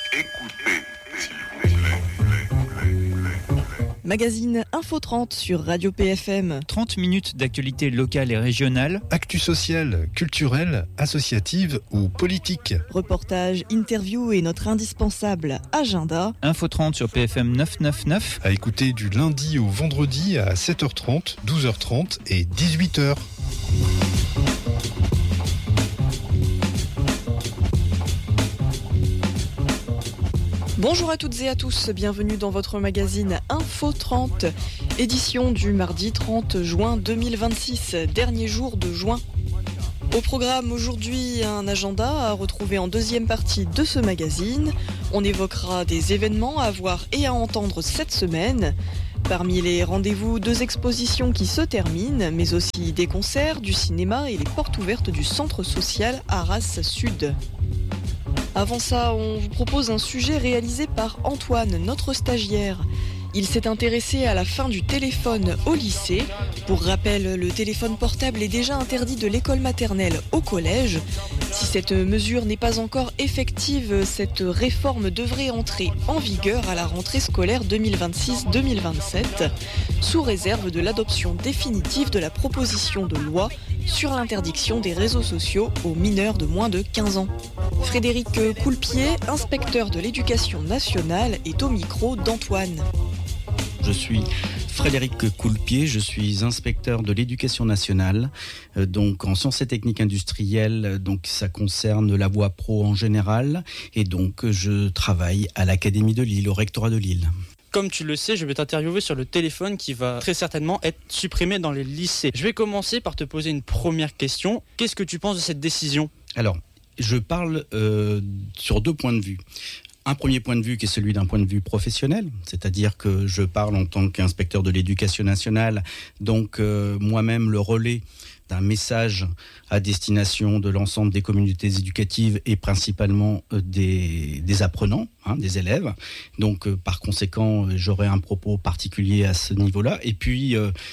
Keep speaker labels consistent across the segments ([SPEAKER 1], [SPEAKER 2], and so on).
[SPEAKER 1] Écoutez, s'il vous plaît.
[SPEAKER 2] Magazine Info 30 sur Radio PFM.
[SPEAKER 3] 30 minutes d'actualité locale et régionale.
[SPEAKER 4] Actu sociale, culturelle, associative ou politique.
[SPEAKER 2] Reportages, interviews et notre indispensable agenda.
[SPEAKER 3] Info 30 sur PFM 999.
[SPEAKER 4] À écouter du lundi au vendredi à 7h30, 12h30 et 18h.
[SPEAKER 2] Bonjour à toutes et à tous, bienvenue dans votre magazine Info 30, édition du mardi 30 juin 2026, dernier jour de juin. Au programme aujourd'hui, un agenda à retrouver en deuxième partie de ce magazine. On évoquera des événements à voir et à entendre cette semaine. Parmi les rendez-vous, 2 expositions qui se terminent, mais aussi des concerts, du cinéma et les portes ouvertes du centre social Arras Sud. Avant ça, on vous propose un sujet réalisé par Antoine, notre stagiaire. Il s'est intéressé à la fin du téléphone au lycée. Pour rappel, le téléphone portable est déjà interdit de l'école maternelle au collège. Si cette mesure n'est pas encore effective, cette réforme devrait entrer en vigueur à la rentrée scolaire 2026-2027, sous réserve de l'adoption définitive de la proposition de loi sur l'interdiction des réseaux sociaux aux mineurs de moins de 15 ans. Frédéric Coulpier, inspecteur de l'éducation nationale, est au micro d'Antoine.
[SPEAKER 5] Je suis Frédéric Coulpier, je suis inspecteur de l'éducation nationale, donc en sciences et techniques industrielles, donc ça concerne la voie pro en général, et donc je travaille à l'Académie de Lille, au rectorat de Lille.
[SPEAKER 6] Comme tu le sais, je vais t'interviewer sur le téléphone qui va très certainement être supprimé dans les lycées. Je vais commencer par te poser une première question. Qu'est-ce que tu penses de cette décision ?
[SPEAKER 5] Alors, je parle sur 2 points de vue. Un premier point de vue qui est celui d'un point de vue professionnel, c'est-à-dire que je parle en tant qu'inspecteur de l'éducation nationale, donc moi-même le relais d'un message à destination de l'ensemble des communautés éducatives et principalement des apprenants, des élèves. Donc par conséquent, j'aurai un propos particulier à ce niveau-là. Et puis,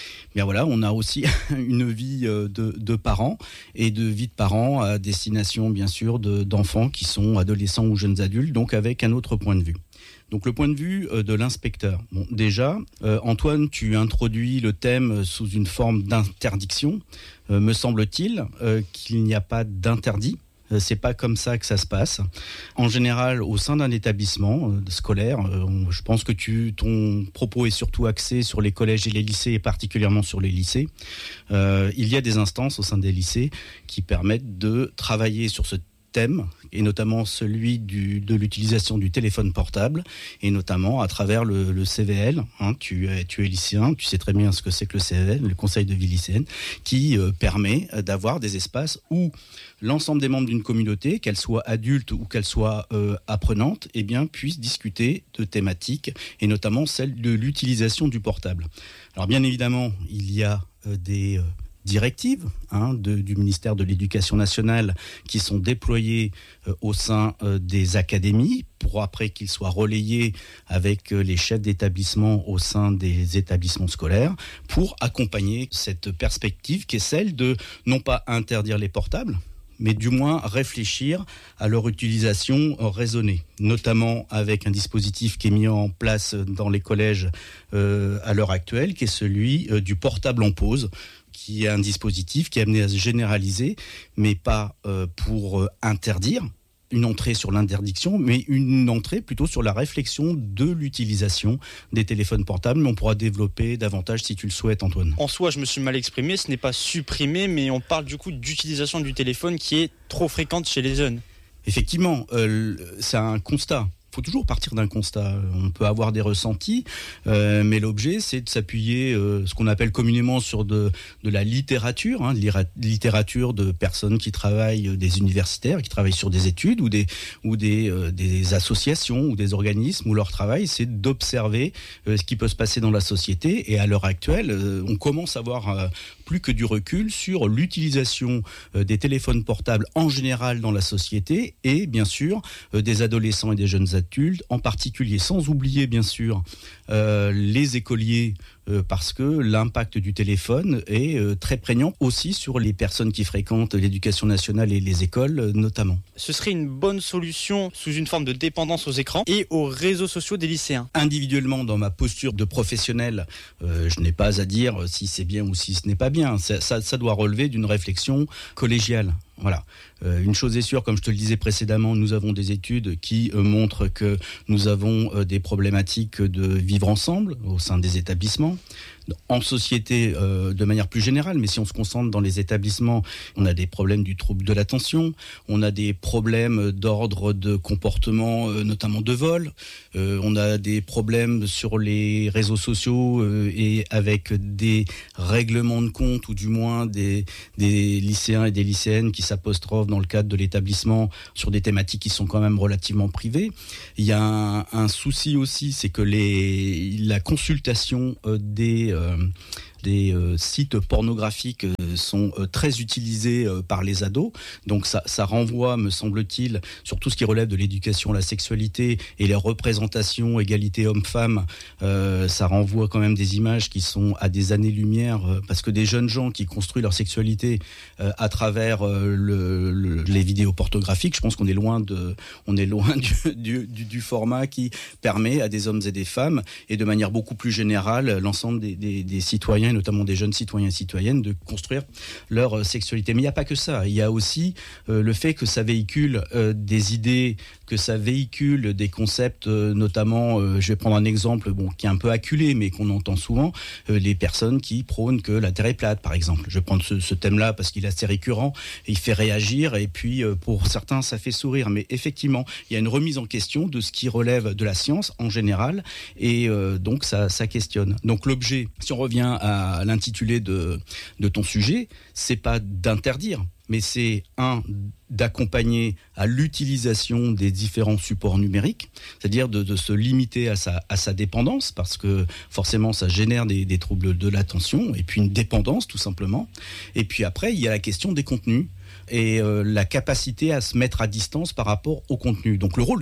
[SPEAKER 5] on a aussi une vie de parents et de vie de parents à destination, bien sûr, d'enfants qui sont adolescents ou jeunes adultes, donc avec un autre point de vue. Donc le point de vue de l'inspecteur. Bon, déjà, Antoine, tu introduis le thème sous une forme d'interdiction. Me semble-t-il qu'il n'y a pas d'interdit. C'est pas comme ça que ça se passe. En général, au sein d'un établissement scolaire, je pense que ton propos est surtout axé sur les collèges et les lycées, et particulièrement sur les lycées. Il y a des instances au sein des lycées qui permettent de travailler sur ce thème, et notamment celui de l'utilisation du téléphone portable, et notamment à travers le CVL. Tu es lycéen, tu sais très bien ce que c'est que le CVL, le Conseil de vie lycéenne, qui permet d'avoir des espaces où l'ensemble des membres d'une communauté, qu'elle soit adulte ou qu'elle soit apprenante, puissent discuter de thématiques, et notamment celle de l'utilisation du portable. Alors bien évidemment, il y a des directives du ministère de l'Éducation nationale qui sont déployées au sein des académies pour après qu'ils soient relayés avec les chefs d'établissement au sein des établissements scolaires pour accompagner cette perspective qui est celle de non pas interdire les portables, mais du moins réfléchir à leur utilisation raisonnée, notamment avec un dispositif qui est mis en place dans les collèges à l'heure actuelle, qui est celui du portable en pause, qui est un dispositif qui est amené à se généraliser, mais pas pour interdire une entrée sur l'interdiction, mais une entrée plutôt sur la réflexion de l'utilisation des téléphones portables. Mais on pourra développer davantage si tu le souhaites, Antoine.
[SPEAKER 6] En soi, je me suis mal exprimé, ce n'est pas supprimé, mais on parle du coup d'utilisation du téléphone qui est trop fréquente chez les jeunes. Effectivement,
[SPEAKER 5] c'est un constat. Il faut toujours partir d'un constat. On peut avoir des ressentis, mais l'objet, c'est de s'appuyer, ce qu'on appelle communément sur de la littérature, littérature de personnes qui travaillent, des universitaires, qui travaillent sur des études ou des associations ou des organismes où leur travail, c'est d'observer ce qui peut se passer dans la société. Et à l'heure actuelle, on commence à avoir plus que du recul sur l'utilisation des téléphones portables en général dans la société et bien sûr des adolescents et des jeunes adultes en particulier, sans oublier bien sûr les écoliers parce que l'impact du téléphone est très prégnant aussi sur les personnes qui fréquentent l'éducation nationale et les écoles notamment.
[SPEAKER 6] Ce serait une bonne solution sous une forme de dépendance aux écrans et aux réseaux sociaux des lycéens.
[SPEAKER 5] Individuellement, dans ma posture de professionnel, je n'ai pas à dire si c'est bien ou si ce n'est pas bien. Ça doit relever d'une réflexion collégiale. Voilà. Une chose est sûre, comme je te le disais précédemment, nous avons des études qui montrent que nous avons des problématiques de vivre ensemble au sein des établissements, en société de manière plus générale, mais si on se concentre dans les établissements, on a des problèmes du trouble de l'attention, on a des problèmes d'ordre de comportement, notamment de vol, on a des problèmes sur les réseaux sociaux et avec des règlements de compte, ou du moins des lycéens et des lycéennes qui s'apostrophent dans le cadre de l'établissement sur des thématiques qui sont quand même relativement privées. Il y a un souci aussi, c'est que la consultation des sites pornographiques sont très utilisés par les ados. Donc ça renvoie, me semble-t-il, sur tout ce qui relève de l'éducation à la sexualité et les représentations égalité homme-femme. Ça renvoie quand même des images qui sont à des années-lumière, parce que des jeunes gens qui construisent leur sexualité à travers les vidéos pornographiques, je pense qu'on est loin du format qui permet à des hommes et des femmes, et de manière beaucoup plus générale, l'ensemble des citoyens, notamment des jeunes citoyens et citoyennes, de construire leur sexualité. Mais il n'y a pas que ça. Il y a aussi le fait que ça véhicule des idées, que ça véhicule des concepts, notamment, je vais prendre un exemple qui est un peu acculé, mais qu'on entend souvent, les personnes qui prônent que la Terre est plate, par exemple. Je vais prendre ce thème-là parce qu'il est assez récurrent, et il fait réagir, et puis pour certains, ça fait sourire. Mais effectivement, il y a une remise en question de ce qui relève de la science en général, et donc ça questionne. Donc l'objet, si on revient à l'intitulé de ton sujet, c'est pas d'interdire, mais c'est d'accompagner à l'utilisation des différents supports numériques, c'est-à-dire de se limiter à sa dépendance, parce que forcément ça génère des troubles de l'attention, et puis une dépendance tout simplement. Et puis après, il y a la question des contenus et la capacité à se mettre à distance par rapport au contenu. Donc le rôle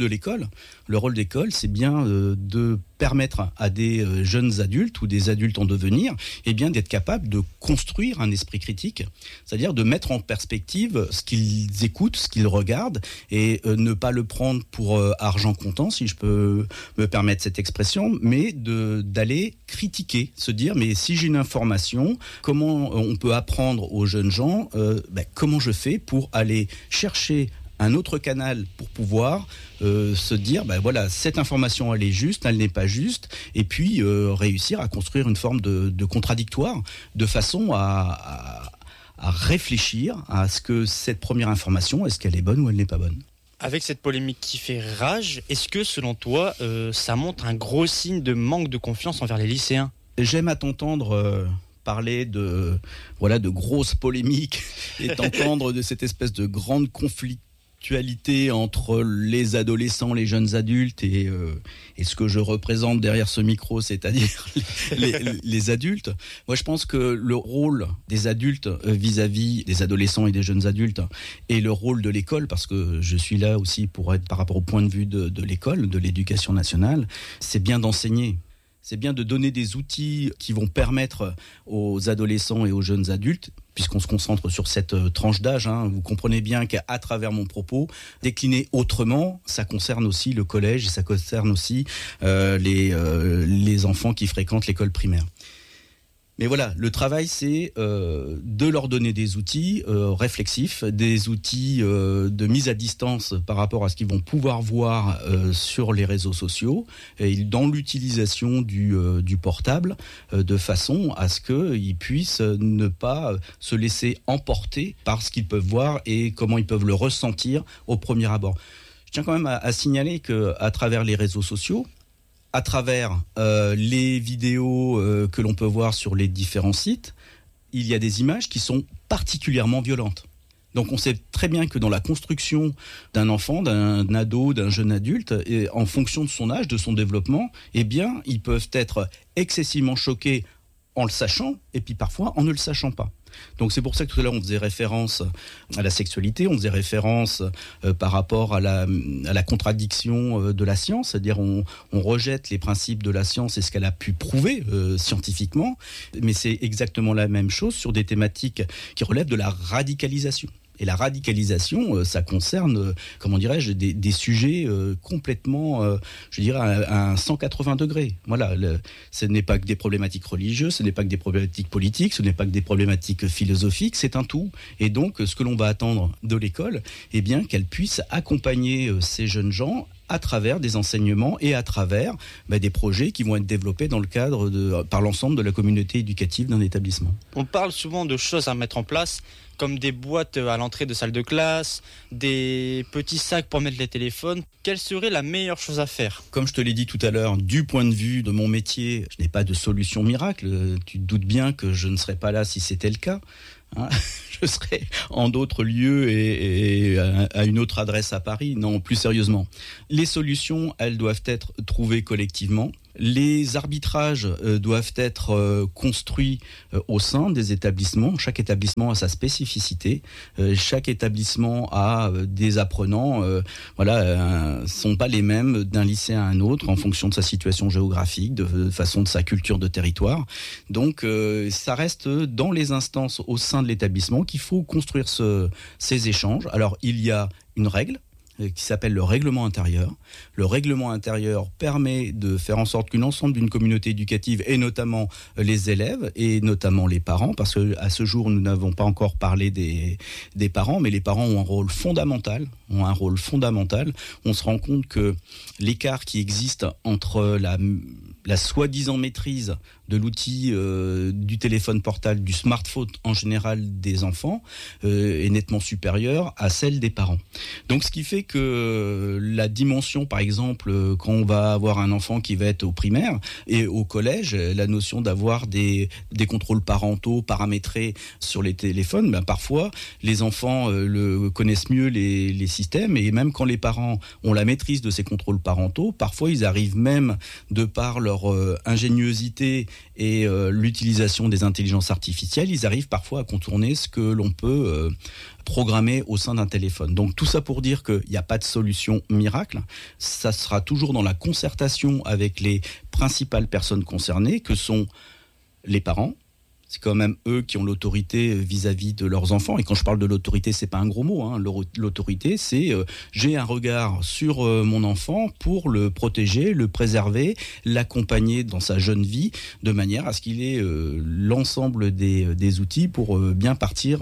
[SPEAKER 5] d'école, c'est bien de permettre à des jeunes adultes ou des adultes en devenir, d'être capables de construire un esprit critique, c'est-à-dire de mettre en perspective ce qu'ils écoutent, ce qu'ils regardent, et ne pas le prendre pour argent comptant, si je peux me permettre cette expression, mais d'aller critiquer, se dire, mais si j'ai une information, comment on peut apprendre aux jeunes gens, comment je fais pour aller chercher un autre canal pour pouvoir se dire, cette information elle est juste, elle n'est pas juste, et puis réussir à construire une forme de contradictoire, de façon à réfléchir à ce que cette première information, est-ce qu'elle est bonne ou elle n'est pas bonne.
[SPEAKER 6] Avec cette polémique qui fait rage, est-ce que selon toi, ça montre un gros signe de manque de confiance envers les lycéens ?
[SPEAKER 5] J'aime à t'entendre parler de grosses polémiques et t'entendre de cette espèce de grande conflictualité entre les adolescents, les jeunes adultes et ce que je représente derrière ce micro, c'est-à-dire les adultes. Moi, je pense que le rôle des adultes vis-à-vis des adolescents et des jeunes adultes, et le rôle de l'école, parce que je suis là aussi pour être par rapport au point de vue de l'école, de l'éducation nationale, c'est bien d'enseigner. C'est bien de donner des outils qui vont permettre aux adolescents et aux jeunes adultes, puisqu'on se concentre sur cette tranche d'âge, vous comprenez bien qu'à travers mon propos, décliner autrement, ça concerne aussi le collège et ça concerne aussi les enfants qui fréquentent l'école primaire. Mais voilà, le travail, c'est de leur donner des outils réflexifs, des outils de mise à distance par rapport à ce qu'ils vont pouvoir voir sur les réseaux sociaux, et dans l'utilisation du portable, de façon à ce qu'ils puissent ne pas se laisser emporter par ce qu'ils peuvent voir et comment ils peuvent le ressentir au premier abord. Je tiens quand même à signaler qu'à travers les réseaux sociaux, à travers les vidéos que l'on peut voir sur les différents sites, il y a des images qui sont particulièrement violentes. Donc on sait très bien que dans la construction d'un enfant, d'un ado, d'un jeune adulte, et en fonction de son âge, de son développement, ils peuvent être excessivement choqués en le sachant, et puis parfois en ne le sachant pas. Donc c'est pour ça que tout à l'heure on faisait référence à la sexualité, on faisait référence par rapport à la contradiction de la science, c'est-à-dire on rejette les principes de la science et ce qu'elle a pu prouver scientifiquement, mais c'est exactement la même chose sur des thématiques qui relèvent de la radicalisation. Et la radicalisation, ça concerne, comment dirais-je, des sujets complètement, je dirais, à un 180 degrés. Voilà, ce n'est pas que des problématiques religieuses, ce n'est pas que des problématiques politiques, ce n'est pas que des problématiques philosophiques, c'est un tout. Et donc, ce que l'on va attendre de l'école, eh bien, qu'elle puisse accompagner ces jeunes gens à travers des enseignements et à travers des projets qui vont être développés dans le cadre par l'ensemble de la communauté éducative d'un établissement.
[SPEAKER 6] On parle souvent de choses à mettre en place, comme des boîtes à l'entrée de salle de classe, des petits sacs pour mettre les téléphones. Quelle serait la meilleure chose à faire ?
[SPEAKER 5] Comme je te l'ai dit tout à l'heure, du point de vue de mon métier, je n'ai pas de solution miracle. Tu te doutes bien que je ne serais pas là si c'était le cas. Je serais en d'autres lieux et à une autre adresse à Paris. Non, plus sérieusement. Les solutions, elles doivent être trouvées collectivement. Les arbitrages doivent être construits au sein des établissements. Chaque établissement a sa spécificité. Chaque établissement a des apprenants. Sont pas les mêmes d'un lycée à un autre en fonction de sa situation géographique, de façon de sa culture de territoire. Donc, ça reste dans les instances au sein de l'établissement qu'il faut construire ces échanges. Alors, il y a une règle qui s'appelle le règlement intérieur. Le règlement intérieur permet de faire en sorte qu'une l'ensemble d'une communauté éducative, et notamment les élèves, et notamment les parents, parce qu'à ce jour, nous n'avons pas encore parlé des parents, mais les parents ont un rôle fondamental. On se rend compte que l'écart qui existe entre la soi-disant maîtrise de l'outil du téléphone portable, du smartphone en général des enfants, est nettement supérieure à celle des parents. Donc ce qui fait que la dimension, par exemple, quand on va avoir un enfant qui va être au primaire et au collège, la notion d'avoir des contrôles parentaux paramétrés sur les téléphones, parfois les enfants connaissent mieux les systèmes, et même quand les parents ont la maîtrise de ces contrôles parentaux, parfois ils arrivent même, de par leur ingéniosité et l'utilisation des intelligences artificielles, ils arrivent parfois à contourner ce que l'on peut programmer au sein d'un téléphone. Donc tout ça pour dire qu'il n'y a pas de solution miracle. Ça sera toujours dans la concertation avec les principales personnes concernées, que sont les parents. C'est quand même eux qui ont l'autorité vis-à-vis de leurs enfants. Et quand je parle de l'autorité, c'est pas un gros mot. L'autorité, c'est j'ai un regard sur mon enfant pour le protéger, le préserver, l'accompagner dans sa jeune vie, de manière à ce qu'il ait l'ensemble des outils pour bien partir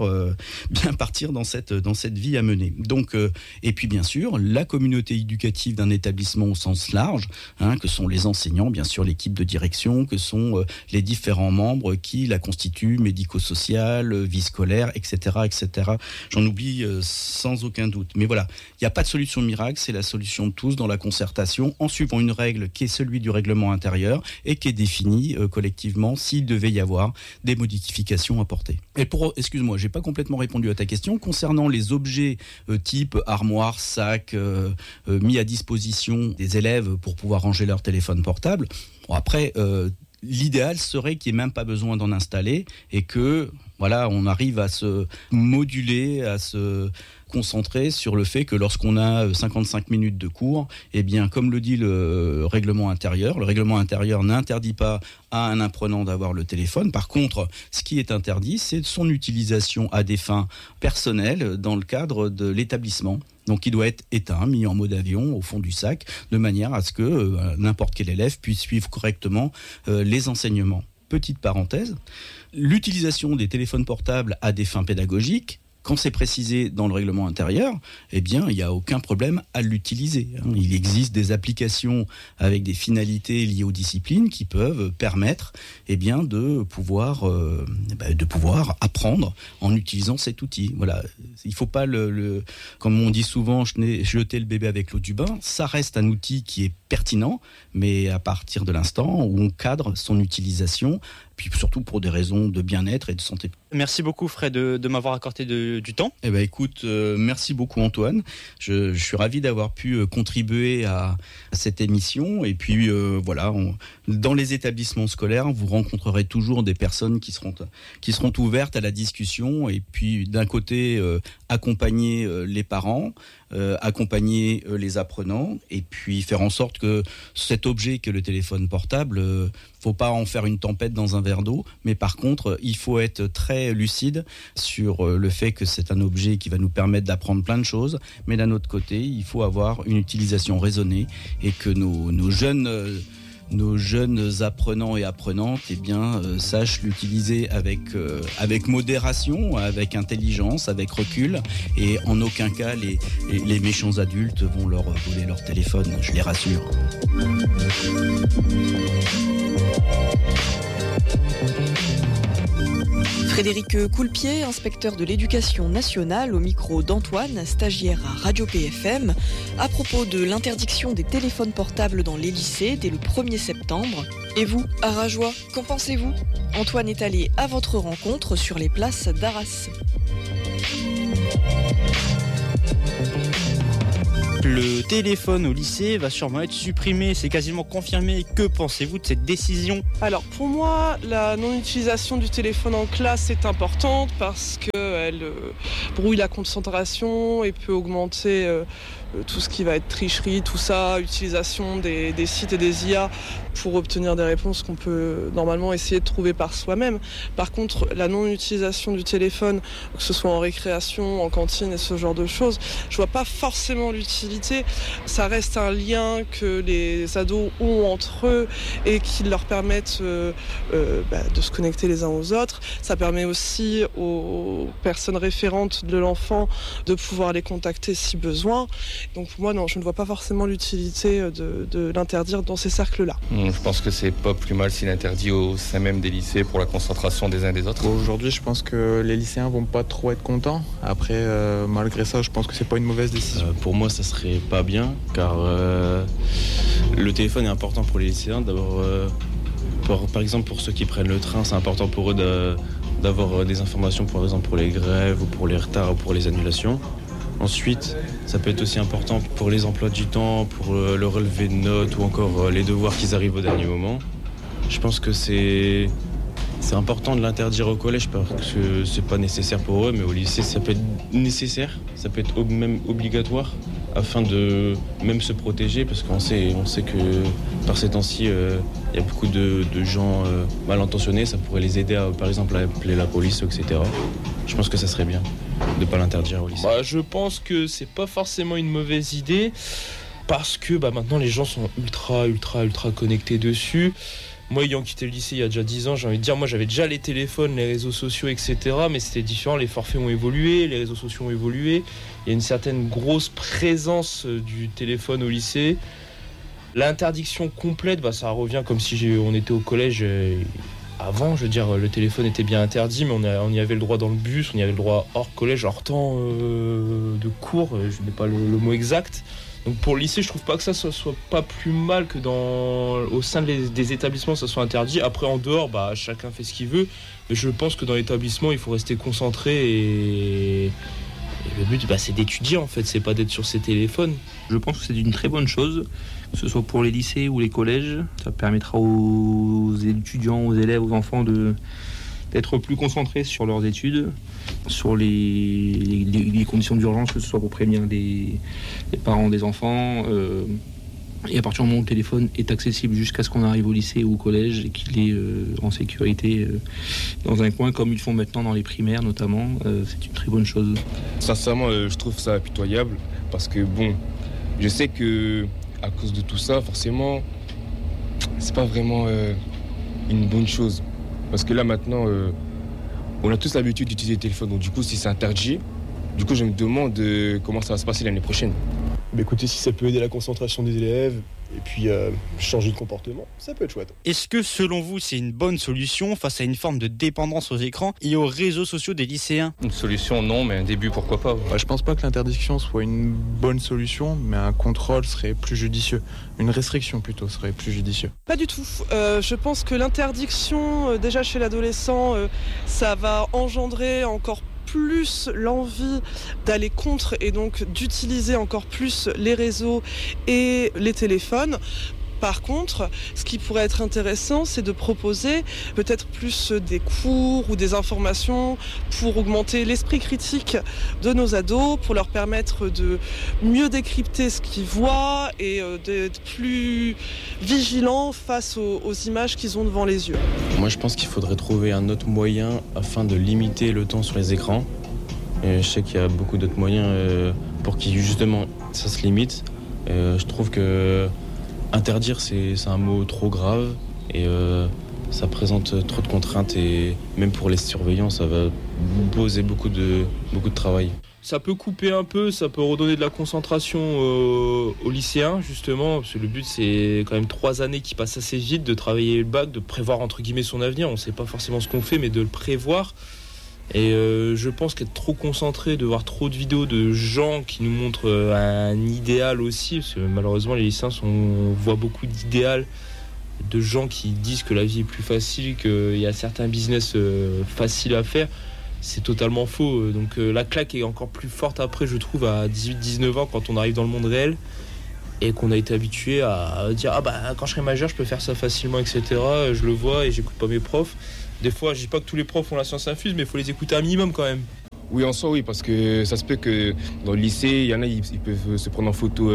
[SPEAKER 5] dans cette vie à mener. Donc, et puis bien sûr, la communauté éducative d'un établissement au sens large, que sont les enseignants, bien sûr l'équipe de direction, que sont les différents membres qui la constituent, médico-social, vie scolaire, etc., etc. J'en oublie sans aucun doute. Mais voilà, il n'y a pas de solution miracle, c'est la solution de tous dans la concertation, en suivant une règle qui est celui du règlement intérieur et qui est définie collectivement s'il devait y avoir des modifications apportées. Et excuse-moi, j'ai pas complètement répondu à ta question concernant les objets type armoire, sac, mis à disposition des élèves pour pouvoir ranger leur téléphone portable. Bon, après, l'idéal serait qu'il n'y ait même pas besoin d'en installer et que on arrive à se moduler, à se concentrer sur le fait que lorsqu'on a 55 minutes de cours, eh bien, comme le dit le règlement intérieur n'interdit pas à un apprenant d'avoir le téléphone. Par contre, ce qui est interdit, c'est son utilisation à des fins personnelles dans le cadre de l'établissement. Donc, il doit être éteint, mis en mode avion au fond du sac, de manière à ce que n'importe quel élève puisse suivre correctement les enseignements. Petite parenthèse, l'utilisation des téléphones portables à des fins pédagogiques, quand c'est précisé dans le règlement intérieur, eh bien, il n'y a aucun problème à l'utiliser. Il existe des applications avec des finalités liées aux disciplines qui peuvent permettre, de pouvoir apprendre en utilisant cet outil. Voilà. Il ne faut pas comme on dit souvent, jeter le bébé avec l'eau du bain. Ça reste un outil qui est pertinent, mais à partir de l'instant où on cadre son utilisation puis surtout pour des raisons de bien-être et de santé.
[SPEAKER 6] Merci beaucoup Fred de m'avoir accordé du temps.
[SPEAKER 5] Eh ben écoute, merci beaucoup Antoine. Je suis ravi d'avoir pu contribuer à cette émission. Et puis voilà, dans les établissements scolaires, vous rencontrerez toujours des personnes qui seront ouvertes à la discussion. Et puis d'un côté, accompagner les parents, accompagner les apprenants, et puis faire en sorte que cet objet que le téléphone portable, faut pas en faire une tempête dans un verre d'eau, mais par contre, il faut être très lucide sur le fait que c'est un objet qui va nous permettre d'apprendre plein de choses, mais d'un autre côté, il faut avoir une utilisation raisonnée et que nos jeunes apprenants et apprenantes sachent l'utiliser avec modération, avec intelligence, avec recul, et en aucun cas les méchants adultes vont leur voler leur téléphone, je les rassure.
[SPEAKER 2] Frédéric Coulpier, inspecteur de l'éducation nationale, au micro d'Antoine, stagiaire à Radio PFM, à propos de l'interdiction des téléphones portables dans les lycées dès le 1er septembre. Et vous, à Rajoie, qu'en pensez-vous ? Antoine est allé à votre rencontre sur les places d'Arras.
[SPEAKER 6] Le téléphone au lycée va sûrement être supprimé, c'est quasiment confirmé. Que pensez-vous de cette décision ?
[SPEAKER 7] Alors pour moi, la non-utilisation du téléphone en classe est importante parce qu'elle brouille la concentration et peut augmenter tout ce qui va être tricherie, tout ça, utilisation des sites et des IA pour obtenir des réponses qu'on peut normalement essayer de trouver par soi-même. Par contre, la non-utilisation du téléphone, que ce soit en récréation, en cantine et ce genre de choses, je vois pas forcément l'utilité. Ça reste un lien que les ados ont entre eux et qui leur permettent de se connecter les uns aux autres. Ça permet aussi aux personnes référentes de l'enfant de pouvoir les contacter si besoin. Donc pour moi, non, je ne vois pas forcément l'utilité de l'interdire dans ces cercles-là.
[SPEAKER 8] Je pense que c'est pas plus mal s'il interdit au sein même des lycées pour la concentration des uns des autres.
[SPEAKER 9] Aujourd'hui, je pense que les lycéens vont pas trop être contents. Après, malgré ça, je pense que c'est pas une mauvaise décision.
[SPEAKER 10] Pour moi, ça serait pas bien, car le téléphone est important pour les lycéens. D'abord, par exemple, pour ceux qui prennent le train, c'est important pour eux d'avoir des informations, par exemple, pour les grèves ou pour les retards ou pour les annulations. Ensuite, ça peut être aussi important pour les emplois du temps, pour le relevé de notes ou encore les devoirs qui arrivent au dernier moment. Je pense que c'est important de l'interdire au collège parce que c'est pas nécessaire pour eux, mais au lycée, ça peut être nécessaire, ça peut être même obligatoire afin de même se protéger parce qu'on sait que par ces temps-ci, il y a beaucoup de gens mal intentionnés, ça pourrait les aider par exemple à appeler la police, etc. Je pense que ça serait bien de ne pas l'interdire au lycée.
[SPEAKER 11] Je pense que c'est pas forcément une mauvaise idée parce que maintenant les gens sont ultra connectés dessus. Moi, ayant quitté le lycée il y a déjà 10 ans, j'ai envie de dire, moi j'avais déjà les téléphones, les réseaux sociaux, etc. Mais c'était différent, les forfaits ont évolué, les réseaux sociaux ont évolué. Il y a une certaine grosse présence du téléphone au lycée. L'interdiction complète, ça revient comme si on était au collège. Avant, je veux dire, le téléphone était bien interdit, mais on y avait le droit dans le bus, on y avait le droit hors collège, hors temps de cours, je n'ai pas le mot exact. Donc pour le lycée, je trouve pas que ça soit pas plus mal que au sein des établissements, ça soit interdit. Après, en dehors, chacun fait ce qu'il veut. Mais je pense que dans l'établissement, il faut rester concentré et le but, c'est d'étudier en fait, c'est pas d'être sur ses téléphones.
[SPEAKER 12] Je pense que c'est une très bonne chose, que ce soit pour les lycées ou les collèges. Ça permettra aux étudiants, aux élèves, aux enfants d'être plus concentrés sur leurs études, sur les conditions d'urgence, que ce soit pour prévenir les parents des enfants. Et à partir du moment où le téléphone est accessible jusqu'à ce qu'on arrive au lycée ou au collège et qu'il est en sécurité dans un coin comme ils font maintenant dans les primaires notamment, c'est une très bonne chose.
[SPEAKER 8] Sincèrement, je trouve ça pitoyable parce que je sais que à cause de tout ça, forcément, c'est pas vraiment une bonne chose. Parce que là maintenant, on a tous l'habitude d'utiliser le téléphone, donc du coup si c'est interdit, du coup je me demande comment ça va se passer l'année prochaine.
[SPEAKER 13] Écoutez, si ça peut aider la concentration des élèves et puis changer de comportement, ça peut être chouette.
[SPEAKER 6] Est-ce que selon vous c'est une bonne solution face à une forme de dépendance aux écrans et aux réseaux sociaux des lycéens ?
[SPEAKER 10] Une solution non, mais un début pourquoi pas.
[SPEAKER 9] Je pense pas que l'interdiction soit une bonne solution, mais un contrôle serait plus judicieux. Une restriction plutôt serait plus judicieux.
[SPEAKER 7] Pas du tout. Je pense que l'interdiction, déjà chez l'adolescent, ça va engendrer encore plus l'envie d'aller contre et donc d'utiliser encore plus les réseaux et les téléphones. Par contre, ce qui pourrait être intéressant, c'est de proposer peut-être plus des cours ou des informations pour augmenter l'esprit critique de nos ados, pour leur permettre de mieux décrypter ce qu'ils voient et d'être plus vigilants face aux images qu'ils ont devant les yeux.
[SPEAKER 10] Moi, je pense qu'il faudrait trouver un autre moyen afin de limiter le temps sur les écrans. Et je sais qu'il y a beaucoup d'autres moyens pour que justement ça se limite. Je trouve que interdire, c'est un mot trop grave et ça présente trop de contraintes et même pour les surveillants, ça va poser beaucoup de travail.
[SPEAKER 11] Ça peut couper un peu, ça peut redonner de la concentration aux lycéens, justement, parce que le but, c'est quand même 3 années qui passent assez vite, de travailler le bac, de prévoir, entre guillemets, son avenir. On ne sait pas forcément ce qu'on fait, mais de le prévoir. Et je pense qu'être trop concentré, de voir trop de vidéos de gens qui nous montrent un idéal aussi, parce que malheureusement, les lycéens, on voit beaucoup d'idéal, de gens qui disent que la vie est plus facile, qu'il y a certains business faciles à faire. C'est totalement faux. Donc la claque est encore plus forte après, je trouve, à 18-19 ans, quand on arrive dans le monde réel et qu'on a été habitué à dire quand je serai majeur, je peux faire ça facilement, etc. Je le vois et j'écoute pas mes profs. Des fois, je dis pas que tous les profs ont la science infuse, mais il faut les écouter un minimum quand même.
[SPEAKER 8] Oui, en soi, oui, parce que ça se peut que dans le lycée, il y en a, ils peuvent se prendre en photo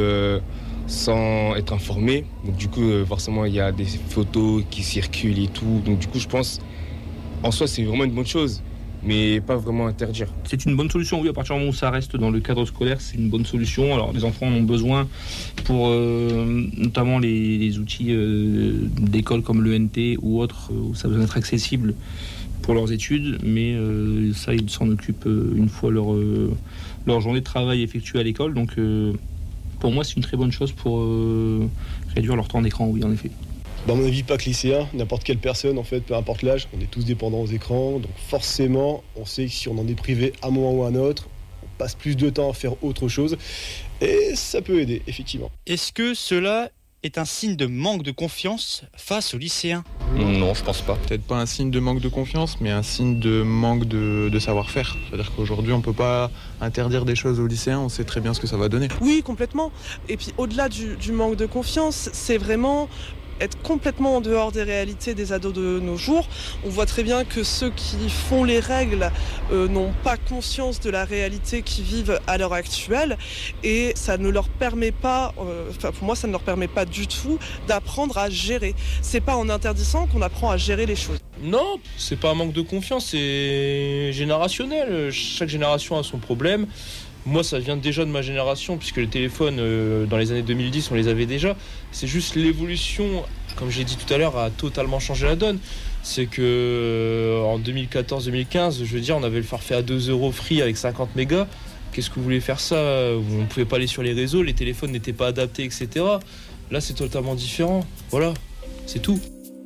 [SPEAKER 8] sans être informés. Donc du coup, forcément, il y a des photos qui circulent et tout. Donc du coup, je pense, en soi, c'est vraiment une bonne chose, mais pas vraiment interdire.
[SPEAKER 12] C'est une bonne solution, oui, à partir du moment où ça reste dans le cadre scolaire, c'est une bonne solution. Alors les enfants en ont besoin pour notamment les outils d'école comme l'ENT ou autres, où ça doit être accessible pour leurs études, mais ça, ils s'en occupent une fois leur journée de travail effectuée à l'école. Donc pour moi, c'est une très bonne chose pour réduire leur temps d'écran, oui, en effet.
[SPEAKER 13] À mon avis, pas que lycéen, n'importe quelle personne, en fait, peu importe l'âge, on est tous dépendants aux écrans, donc forcément, on sait que si on en est privé à un moment ou à un autre, on passe plus de temps à faire autre chose, et ça peut aider, effectivement.
[SPEAKER 6] Est-ce que cela est un signe de manque de confiance face aux lycéens ?
[SPEAKER 10] Non, je pense pas.
[SPEAKER 9] Peut-être pas un signe de manque de confiance, mais un signe de manque de savoir-faire. C'est-à-dire qu'aujourd'hui, on peut pas interdire des choses aux lycéens, on sait très bien ce que ça va donner.
[SPEAKER 7] Oui, complètement. Et puis au-delà du manque de confiance, c'est vraiment être complètement en dehors des réalités des ados de nos jours. On voit très bien que ceux qui font les règles n'ont pas conscience de la réalité qu'ils vivent à l'heure actuelle et ça ne leur permet pas, pour moi ça ne leur permet pas du tout d'apprendre à gérer. C'est pas en interdisant qu'on apprend à gérer les choses.
[SPEAKER 11] Non, c'est pas un manque de confiance, c'est générationnel. Chaque génération a son problème. Moi, ça vient déjà de ma génération, puisque les téléphones, dans les années 2010, on les avait déjà. C'est juste l'évolution, comme j'ai dit tout à l'heure, a totalement changé la donne. C'est que en 2014-2015, je veux dire, on avait le forfait à 2 € free avec 50 mégas. Qu'est-ce que vous voulez faire ça ? On ne pouvait pas aller sur les réseaux, les téléphones n'étaient pas adaptés, etc. Là, c'est totalement différent. Voilà, c'est tout.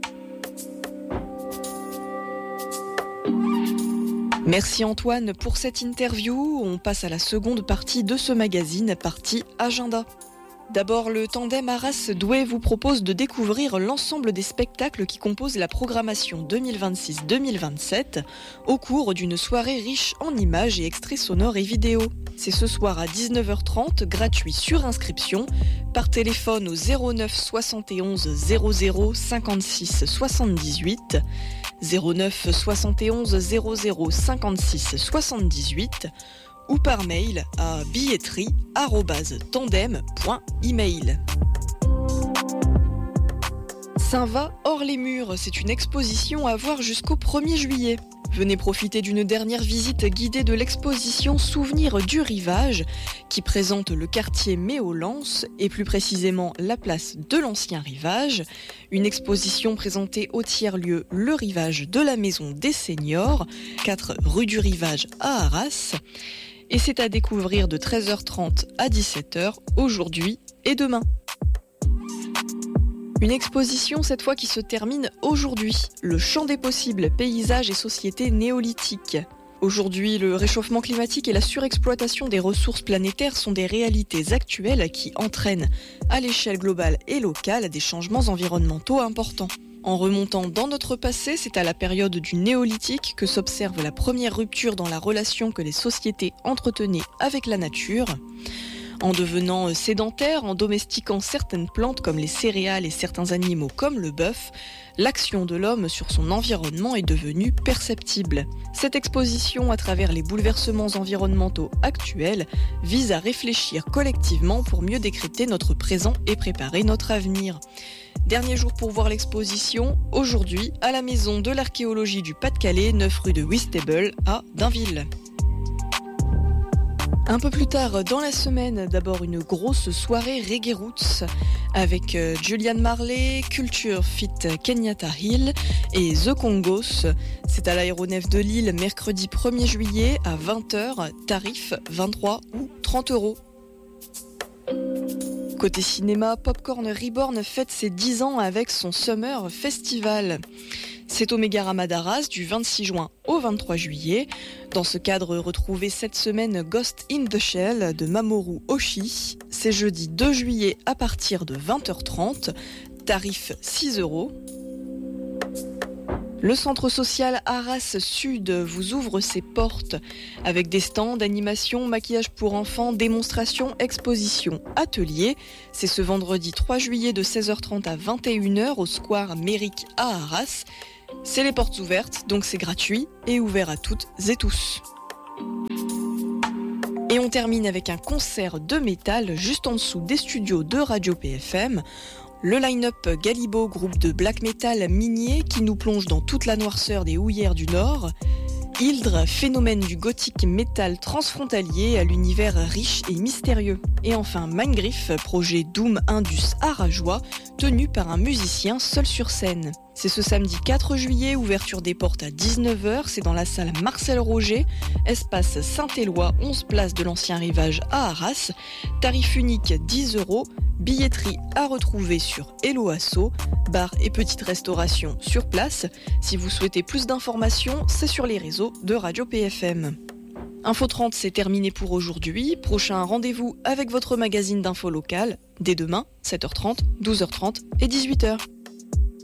[SPEAKER 2] Merci Antoine pour cette interview. On passe à la seconde partie de ce magazine, partie agenda. D'abord, le tandem Arras-Douai vous propose de découvrir l'ensemble des spectacles qui composent la programmation 2026-2027 au cours d'une soirée riche en images et extraits sonores et vidéos. C'est ce soir à 19h30, gratuit sur inscription, par téléphone au 09 71 00 56 78, 09 71 00 56 78, ou par mail à billetterie@tandem.email. Ça va hors les murs, c'est une exposition à voir jusqu'au 1er juillet. Venez profiter d'une dernière visite guidée de l'exposition Souvenirs du Rivage qui présente le quartier Méolance et plus précisément la place de l'Ancien Rivage. Une exposition présentée au tiers-lieu Le Rivage de la Maison des Seniors, 4 rue du Rivage à Arras. Et c'est à découvrir de 13h30 à 17h aujourd'hui et demain. Une exposition cette fois qui se termine aujourd'hui. Le champ des possibles, paysages et sociétés néolithiques. Aujourd'hui, le réchauffement climatique et la surexploitation des ressources planétaires sont des réalités actuelles qui entraînent, à l'échelle globale et locale, des changements environnementaux importants. En remontant dans notre passé, c'est à la période du néolithique que s'observe la première rupture dans la relation que les sociétés entretenaient avec la nature. En devenant sédentaires, en domestiquant certaines plantes comme les céréales et certains animaux comme le bœuf, l'action de l'homme sur son environnement est devenue perceptible. Cette exposition, à travers les bouleversements environnementaux actuels, vise à réfléchir collectivement pour mieux décrypter notre présent et préparer notre avenir. Dernier jour pour voir l'exposition, aujourd'hui à la Maison de l'archéologie du Pas-de-Calais, 9 rue de Whitstable à Dainville. Un peu plus tard dans la semaine, d'abord une grosse soirée Reggae Roots avec Julian Marley, Culture Fit Kenyatta Hill et The Congos. C'est à l'aéronef de Lille mercredi 1er juillet à 20h, tarif 23 ou 30 €. Côté cinéma, Popcorn Reborn fête ses 10 ans avec son Summer Festival. C'est au Megarama d'Arras du 26 juin au 23 juillet. Dans ce cadre, retrouvez cette semaine Ghost in the Shell de Mamoru Oshii. C'est jeudi 2 juillet à partir de 20h30, tarif 6 €. Le centre social Arras Sud vous ouvre ses portes avec des stands d'animation, maquillage pour enfants, démonstrations, expositions, ateliers. C'est ce vendredi 3 juillet de 16h30 à 21h au Square Mérique à Arras. C'est les portes ouvertes, donc c'est gratuit et ouvert à toutes et tous. Et on termine avec un concert de métal juste en dessous des studios de Radio PFM. Le line-up Galibo, groupe de black metal minier qui nous plonge dans toute la noirceur des houillères du Nord. Hildre, phénomène du gothique métal transfrontalier à l'univers riche et mystérieux. Et enfin Mindgriff, projet Doom Indus arageois, tenu par un musicien seul sur scène. C'est ce samedi 4 juillet, ouverture des portes à 19h, c'est dans la salle Marcel Roger, espace Saint-Éloi, 11 places de l'ancien rivage à Arras, tarif unique 10 €, billetterie à retrouver sur Hello Asso, bar et petite restauration sur place. Si vous souhaitez plus d'informations, c'est sur les réseaux de Radio PFM. Info 30, c'est terminé pour aujourd'hui. Prochain rendez-vous avec votre magazine d'info locale, dès demain, 7h30, 12h30 et 18h.